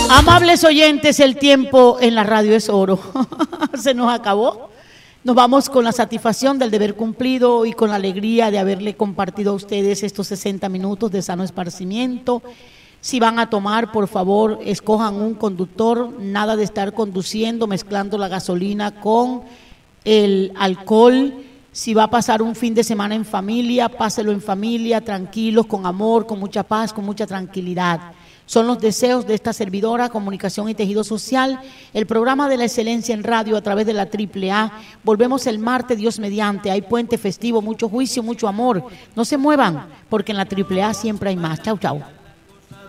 Amables oyentes, el tiempo en la radio es oro. Se nos acabó. Nos vamos con la satisfacción del deber cumplido y con la alegría de haberle compartido a ustedes estos 60 minutos de sano esparcimiento. Si van a tomar, por favor, escojan un conductor, nada de estar conduciendo, mezclando la gasolina con el alcohol. Si va a pasar un fin de semana en familia, páselo en familia, tranquilos, con amor, con mucha paz, con mucha tranquilidad. Son los deseos de esta servidora, Comunicación y Tejido Social, el programa de la excelencia en radio a través de la AAA. Volvemos el martes, Dios mediante. Hay puente festivo, mucho juicio, mucho amor. No se muevan, porque en la AAA siempre hay más. Chau, chau.